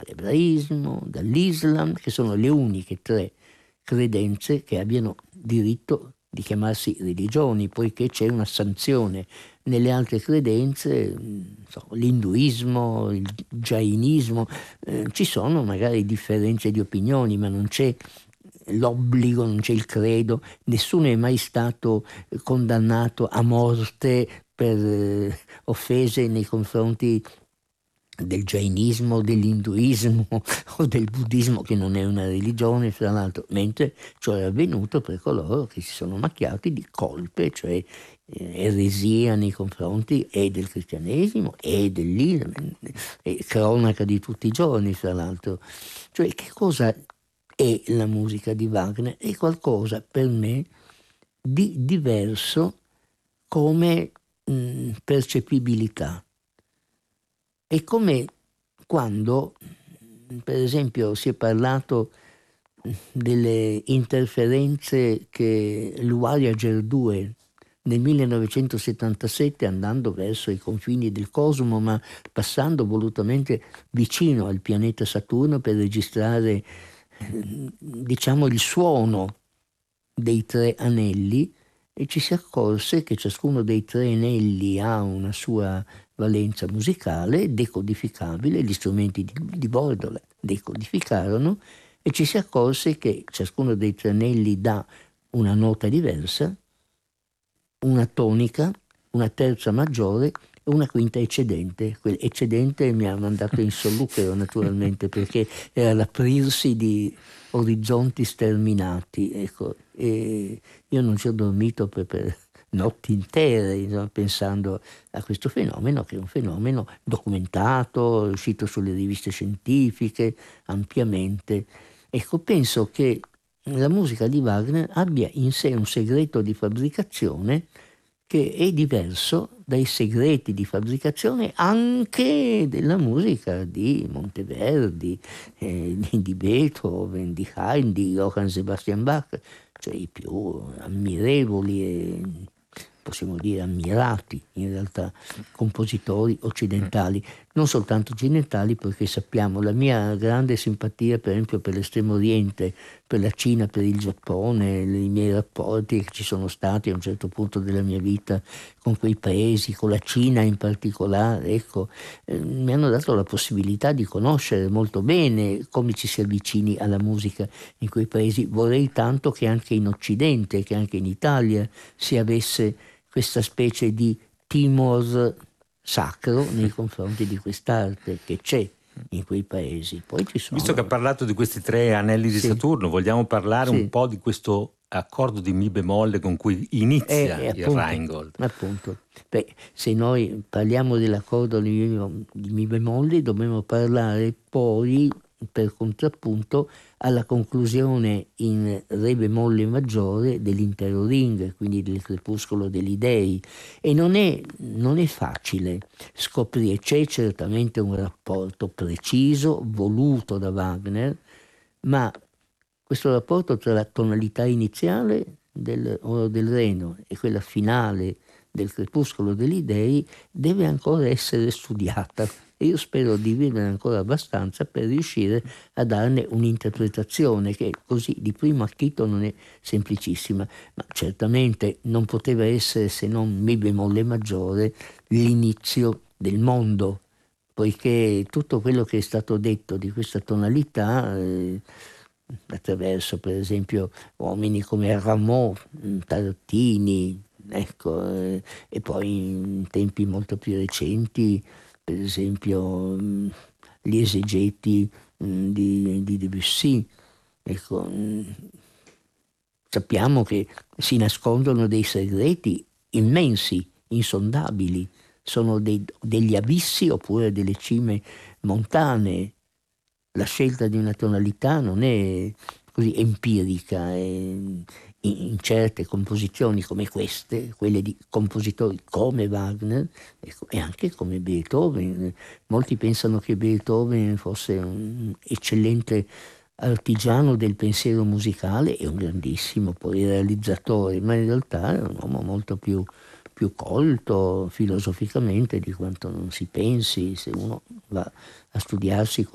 dall'ebraismo, dall'Islam, che sono le uniche tre credenze che abbiano diritto di chiamarsi religioni, poiché c'è una sanzione. Nelle altre credenze, l'induismo, il jainismo, ci sono magari differenze di opinioni, ma non c'è l'obbligo, non c'è il credo, nessuno è mai stato condannato a morte per offese nei confronti del jainismo, dell'induismo o del buddismo, che non è una religione, fra l'altro, mentre ciò è avvenuto per coloro che si sono macchiati di colpe, cioè eresia nei confronti e del cristianesimo e dell'Islam, e cronaca di tutti i giorni, fra l'altro. Cioè, che cosa è la musica di Wagner? È qualcosa per me di diverso come percepibilità. È come quando, per esempio, si è parlato delle interferenze che l'Voyager 2 nel 1977, andando verso i confini del cosmo, ma passando volutamente vicino al pianeta Saturno per registrare, diciamo, il suono dei tre anelli, e ci si accorse che ciascuno dei tre anelli ha una sua valenza musicale decodificabile, gli strumenti di bordo la decodificarono, e ci si accorse che ciascuno dei tre anelli dà una nota diversa, una tonica, una terza maggiore e una quinta eccedente. Quell'eccedente mi ha mandato in solluchero, naturalmente, perché era l'aprirsi di orizzonti sterminati, ecco. E io non ci ho dormito per notti intere, insomma, pensando a questo fenomeno, che è un fenomeno documentato, è uscito sulle riviste scientifiche ampiamente. Ecco, penso che la musica di Wagner abbia in sé un segreto di fabbricazione che è diverso dai segreti di fabbricazione anche della musica di Monteverdi, di Beethoven, di Haydn, di Johann Sebastian Bach, cioè i più ammirevoli e, possiamo dire, ammirati in realtà compositori occidentali, non soltanto occidentali, perché sappiamo la mia grande simpatia per esempio per l'Estremo Oriente, per la Cina, per il Giappone, i miei rapporti che ci sono stati a un certo punto della mia vita con quei paesi, con la Cina in particolare, ecco, mi hanno dato la possibilità di conoscere molto bene come ci si avvicini alla musica in quei paesi. Vorrei tanto che anche in Occidente, che anche in Italia si avesse questa specie di timor sacro nei confronti di quest'arte che c'è in quei paesi. Poi ci sono... Visto che ha parlato di questi tre anelli di Saturno, vogliamo parlare un po' di questo accordo di Mi bemolle con cui inizia il appunto, Rheingold. Appunto. Beh, se noi parliamo dell'accordo di Mi bemolle, dobbiamo parlare poi, per contrappunto, alla conclusione in Re bemolle maggiore dell'intero Ring, quindi del Crepuscolo degli Dei. E non è facile scoprire, c'è certamente un rapporto preciso, voluto da Wagner, ma questo rapporto tra la tonalità iniziale dell'Oro del Reno e quella finale del Crepuscolo degli Dei deve ancora essere studiata, e io spero di vivere ancora abbastanza per riuscire a darne un'interpretazione che così di primo acchito non è semplicissima, ma certamente non poteva essere, se non Mi bemolle maggiore, l'inizio del mondo, poiché tutto quello che è stato detto di questa tonalità attraverso per esempio uomini come Rameau, Tartini, ecco, e poi in tempi molto più recenti per esempio gli esegeti di Debussy, ecco, sappiamo che si nascondono dei segreti immensi, insondabili, sono degli abissi oppure delle cime montane. La scelta di una tonalità non è così empirica, in certe composizioni come queste, quelle di compositori come Wagner, ecco, e anche come Beethoven. Molti pensano che Beethoven fosse un eccellente artigiano del pensiero musicale e un grandissimo poi realizzatore, ma in realtà è un uomo molto più colto filosoficamente di quanto non si pensi se uno va a studiarsi